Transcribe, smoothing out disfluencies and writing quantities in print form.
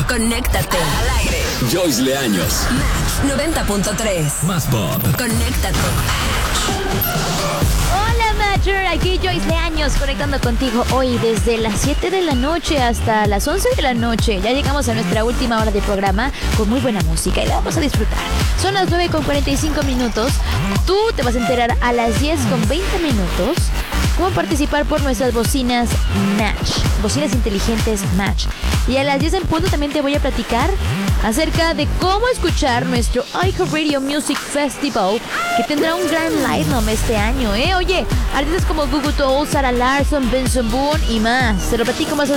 Conéctate. Al aire. Joyce Leaños. Match 90.3. Más pop. Conéctate. Hola Matcher, aquí Joyce Leaños conectando contigo hoy desde las 7 de la noche hasta las 11 de la noche. Ya llegamos a nuestra última hora de programa con muy buena música y la vamos a disfrutar. Son las 9:45. Tú te vas a enterar a las 10:20 cómo participar por nuestras bocinas Match, bocinas inteligentes Match. Y a las 10 en punto también te voy a platicar acerca de cómo escuchar nuestro iHeartRadio Music Festival, que tendrá un gran line-up este año, ¿eh? Oye, artistas como Google Dolls, Sarah Larsson, Benson Boone y más. Te lo platico más adelante.